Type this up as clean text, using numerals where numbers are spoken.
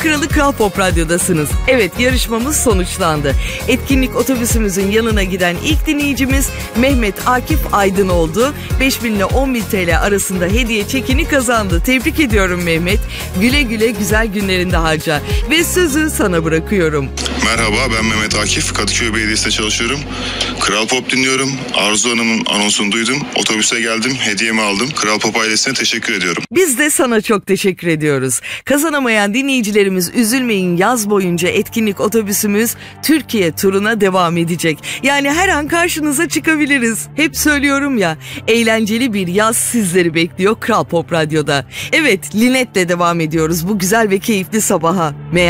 Kralı Kral Pop Radyo'dasınız. Evet, yarışmamız sonuçlandı. Etkinlik otobüsümüzün yanına giden ilk dinleyicimiz Mehmet Akif Aydın oldu. 5.000 ile 10.000 TL arasında hediye çekini kazandı. Tebrik ediyorum Mehmet. Güle güle güzel günlerinde harca. Ve sözü sana bırakıyorum. Merhaba, ben Mehmet Akif. Kadıköy Belediyesi'nde çalışıyorum. Kral Pop dinliyorum. Arzu Hanım'ın anonsunu duydum. Otobüse geldim, hediyemi aldım. Kral Pop ailesine teşekkür ediyorum. Biz de sana çok teşekkür ediyoruz. Kazanamayan dinleyicilerimiz üzülmeyin, yaz boyunca etkinlik otobüsümüz Türkiye turuna devam edecek. Yani her an karşınıza çıkabiliriz. Hep söylüyorum ya, eğlenceli bir yaz sizleri bekliyor Kral Pop Radyo'da. Evet, Linet'le devam ediyoruz bu güzel ve keyifli sabaha.